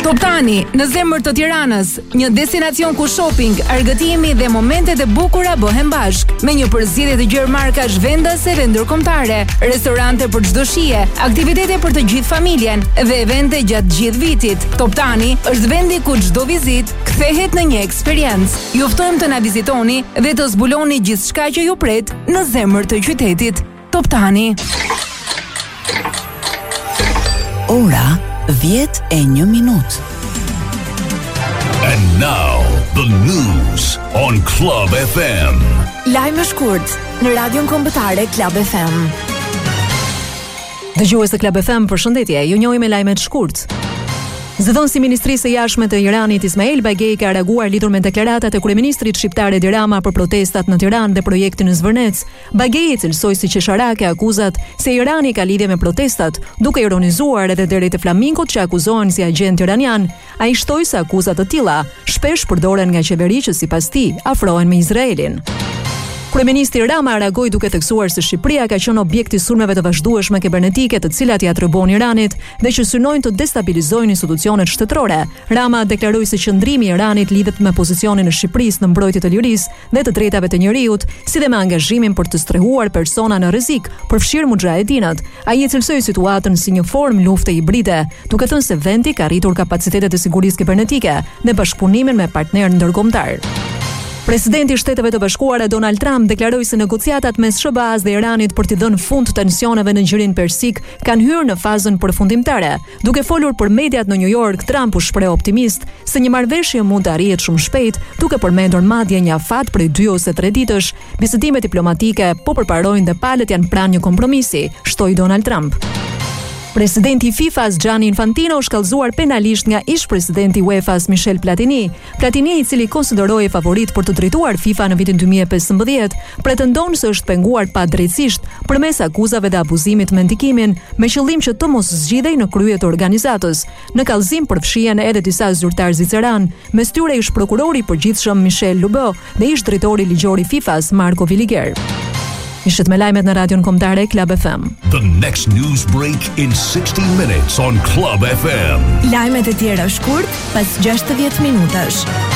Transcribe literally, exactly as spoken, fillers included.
Top tani, në zemër të Tiranës, një destinacion ku shopping, argëtimi dhe momentet e bukura bëhen bashk, me një përzierje të gjerë markash vendase dhe ndërkombëtare, restorante për çdo shije, aktivitete për të gjithë familjen dhe evente gjatë gjithë vitit. Top tani është vendi ku çdo vizitë kthehet në një eksperiencë. Ju ftojmë të na vizitoni dhe të zbuloni gjithçka që ju pret në zemër të qytetit. Top tani. Ora dhjetë e një minutë. And now, the news on Club F M. Lajme shkurt në Radion Kombëtare Club F M. Dëgjues të Club F M, përshëndetje. Ju njohim me lajmet shkurt. Zëdhënësi i Ministrisë së Jashtme të Iranit Ismail Bagei ka reaguar lidhur me deklaratat e kryeministrit shqiptar Edi Rama për protestat në Tiranë dhe projektin në Zvërnec. Bagei cilsoi si qesharake akuzat se Irani ka lidhje me protestat, duke ironizuar edhe deri te flamingot që akuzohen si agent iranian. Ai shtoi se akuzat të tilla shpesh përdoren nga qeveri që sipas tij afrohen me Izraelin. Kryeministri Rama reagoi duke theksuar se Shqipëria ka qenë objekt i sulmeve të vazhdueshme kibernetike të cilat i atribuohen Iranit dhe që synojnë të destabilizojnë institucionet shtetërore. Rama deklaroi se qëndrimi i Iranit lidhet me pozicionin e Shqipërisë në mbrojtje të lirisë dhe të drejtave të njerëzit, si dhe me angazhimin për të strehuar persona në rrezik, përfshirë mujahedinat. Ai e cilsoi situatën si një formë lufte hibride, duke thënë se vendi ka rritur kapacitetet e sigurisë kibernetike në bashkëpunimin me partnerë ndërkombëtar. Presidenti i Shteteve të Bashkuara Donald Trump deklaroi se negociatat mes S B A-s dhe Iranit për t'i dhënë fund tensioneve në Gjirin Persik kanë hyrë në fazën përfundimtare. Duke folur për mediat në New York, Trump u shpreh optimist se një marrëveshje mund të arrihet shumë shpejt, duke përmendur madje një afat prej dy ose tre ditësh. Bisedimet diplomatike po përparojnë dhe palët janë pranë një kompromisi, shtoi Donald Trump. Presidenti i FIFA-s Gianni Infantino është kallëzuar penalisht nga ish-presidenti i UEFA-s Michel Platini. Platini, i cili konsiderohej favorit për të drejtuar FIFA në vitin dy mijë e pesëmbëdhjetë, pretendon se është penguar padrejtësisht përmes akuzave dhe abuzimit me ndikimin, me qëllim që të mos zgjidhej në krye të organizatës. Në kallëzim përfshihen edhe disa zyrtar zviceran, mes tyre ish prokurori i përgjithshëm Michel Lubo dhe ish drejtori ligjor i FIFA-s Marco Villiger. Ishit me lajmet në Radion Kombëtare Club F M. The next news break in sixty minutes on Club F M. Lajmet e tjera shkurt pas gjashtëdhjetë minutash.